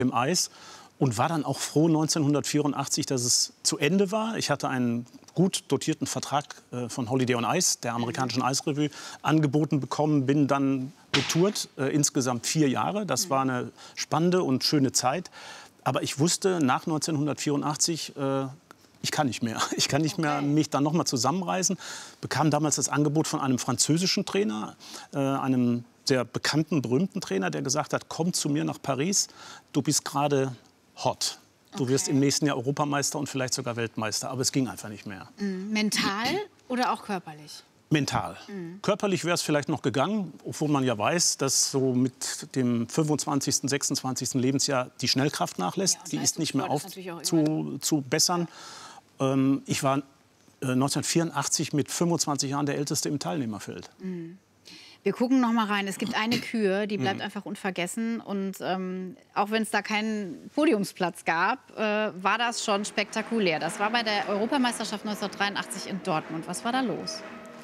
im Eis und war dann auch froh 1984, dass es zu Ende war. Ich hatte einen gut dotierten Vertrag von Holiday on Ice, der amerikanischen Eisrevue, angeboten bekommen, bin dann getourt, insgesamt 4 Jahre. Das war eine spannende und schöne Zeit. Aber ich wusste nach 1984, ich kann nicht mehr. Ich kann nicht mehr mich dann noch mal zusammenreißen. Bekam damals das Angebot von einem französischen Trainer, einem sehr bekannten, berühmten Trainer, der gesagt hat, komm zu mir nach Paris, du bist gerade hot. Du wirst im nächsten Jahr Europameister und vielleicht sogar Weltmeister. Aber es ging einfach nicht mehr. Mental oder auch körperlich? Mental. Körperlich wäre es vielleicht noch gegangen, obwohl man ja weiß, dass so mit dem 25., 26. Lebensjahr die Schnellkraft nachlässt. Ja, die ist nicht mehr zu bessern. Ich war 1984 mit 25 Jahren der Älteste im Teilnehmerfeld. Wir gucken noch mal rein. Es gibt eine Kür, die bleibt einfach unvergessen. Und auch wenn es da keinen Podiumsplatz gab, war das schon spektakulär. Das war bei der Europameisterschaft 1983 in Dortmund. Was war da los?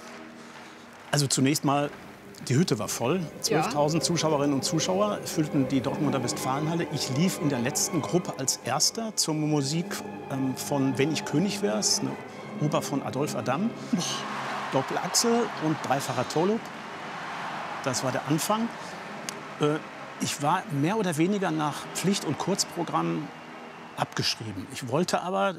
Also zunächst mal, die Hütte war voll. 12.000 Zuschauerinnen und Zuschauer füllten die Dortmunder Westfalenhalle. Ich lief in der letzten Gruppe als Erster zur Musik von Wenn ich König wär's, eine Oper von Adolf Adam. Doppelachse und dreifacher Tolop. Das war der Anfang. Ich war mehr oder weniger nach Pflicht- und Kurzprogramm abgeschrieben. Ich wollte aber,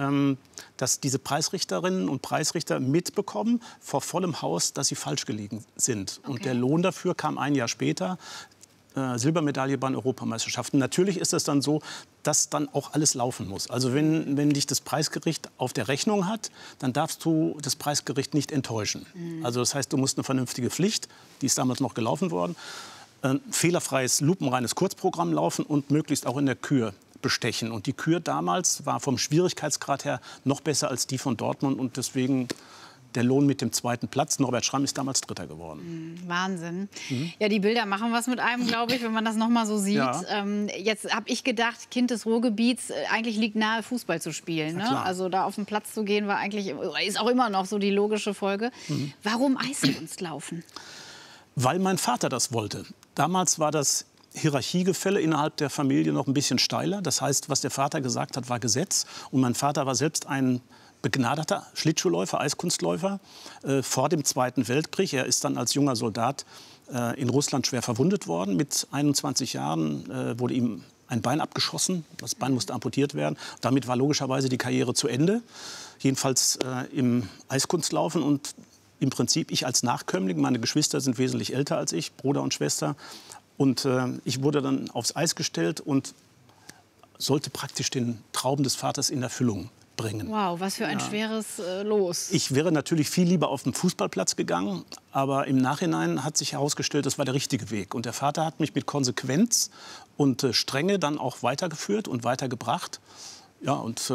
dass diese Preisrichterinnen und Preisrichter mitbekommen, vor vollem Haus, dass sie falsch gelegen sind. Und der Lohn dafür kam ein Jahr später. Silbermedaille bei den Europameisterschaften. Natürlich ist es dann so, dass dann auch alles laufen muss. Also wenn dich das Preisgericht auf der Rechnung hat, dann darfst du das Preisgericht nicht enttäuschen. Also das heißt, du musst eine vernünftige Pflicht, die ist damals noch gelaufen worden, fehlerfreies, lupenreines Kurzprogramm laufen und möglichst auch in der Kür bestechen. Und die Kür damals war vom Schwierigkeitsgrad her noch besser als die von Dortmund und deswegen der Lohn mit dem 2. Platz. Norbert Schramm ist damals 3. geworden. Wahnsinn. Ja, die Bilder machen was mit einem, glaube ich, wenn man das noch mal so sieht. Ja. Jetzt habe ich gedacht, Kind des Ruhrgebiets, eigentlich liegt nahe, Fußball zu spielen. Ne? Also da auf den Platz zu gehen, war eigentlich, ist auch immer noch so die logische Folge. Warum Eiskunstlaufen? Weil mein Vater das wollte. Damals war das Hierarchiegefälle innerhalb der Familie noch ein bisschen steiler. Das heißt, was der Vater gesagt hat, war Gesetz. Und mein Vater war selbst ein begnadeter Schlittschuhläufer, Eiskunstläufer vor dem Zweiten Weltkrieg. Er ist dann als junger Soldat in Russland schwer verwundet worden. Mit 21 Jahren wurde ihm ein Bein abgeschossen. Das Bein musste amputiert werden. Damit war logischerweise die Karriere zu Ende. Jedenfalls im Eiskunstlaufen. Und im Prinzip ich als Nachkömmling, meine Geschwister sind wesentlich älter als ich, Bruder und Schwester. Und ich wurde dann aufs Eis gestellt und sollte praktisch den Traum des Vaters in Erfüllung bringen. Wow, was für ein schweres Los. Ich wäre natürlich viel lieber auf den Fußballplatz gegangen, aber im Nachhinein hat sich herausgestellt, das war der richtige Weg. Und der Vater hat mich mit Konsequenz und Strenge dann auch weitergeführt und weitergebracht. Ja, und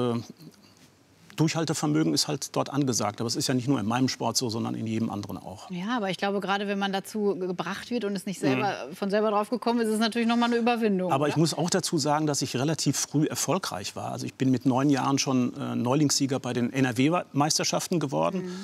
Durchhaltevermögen ist halt dort angesagt. Aber es ist ja nicht nur in meinem Sport so, sondern in jedem anderen auch. Ja, aber ich glaube, gerade wenn man dazu gebracht wird und es nicht von selber drauf gekommen ist, ist es natürlich noch mal eine Überwindung. Aber oder? Ich muss auch dazu sagen, dass ich relativ früh erfolgreich war. Also ich bin mit 9 Jahren schon Neulingssieger bei den NRW-Meisterschaften geworden.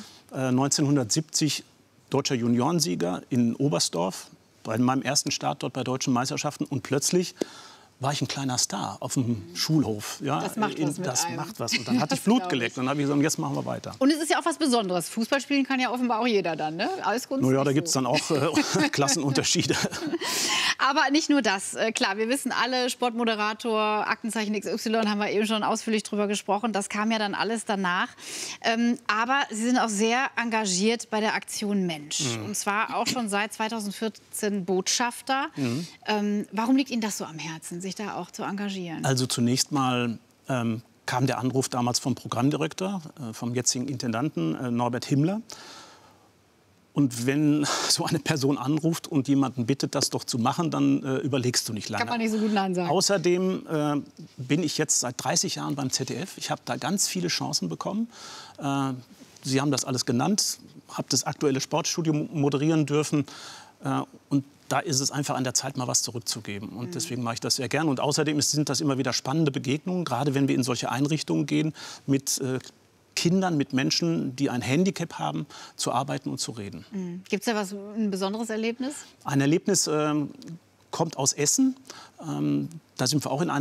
1970 deutscher Juniorensieger in Oberstdorf bei meinem ersten Start dort bei deutschen Meisterschaften. Und plötzlich war ich ein kleiner Star auf dem Schulhof. Ja, das macht was mit einem. Macht was. Und dann hatte ich Blut geleckt. Und dann habe ich gesagt, jetzt machen wir weiter. Und es ist ja auch was Besonderes. Fußball spielen kann ja offenbar auch jeder dann, ne? Eiskunst. Naja, da gibt es dann auch Klassenunterschiede. Aber nicht nur das. Klar, wir wissen alle, Sportmoderator, Aktenzeichen XY, haben wir eben schon ausführlich drüber gesprochen. Das kam ja dann alles danach. Aber Sie sind auch sehr engagiert bei der Aktion Mensch. Und zwar auch schon seit 2014 Botschafter. Warum liegt Ihnen das so am Herzen, sich da auch zu engagieren? Also zunächst mal kam der Anruf damals vom Programmdirektor, vom jetzigen Intendanten Norbert Himmler. Und wenn so eine Person anruft und jemanden bittet, das doch zu machen, dann überlegst du nicht lange. Kann man nicht so gut Nein sagen. Außerdem bin ich jetzt seit 30 Jahren beim ZDF. Ich habe da ganz viele Chancen bekommen. Sie haben das alles genannt, habe das aktuelle Sportstudio moderieren dürfen. Und da ist es einfach an der Zeit, mal was zurückzugeben. Und deswegen mache ich das sehr gern. Und außerdem sind das immer wieder spannende Begegnungen, gerade wenn wir in solche Einrichtungen gehen, mit Kindern, mit Menschen, die ein Handicap haben, zu arbeiten und zu reden. Gibt es da ein besonderes Erlebnis? Ein Erlebnis kommt aus Essen. Da sind wir auch in einer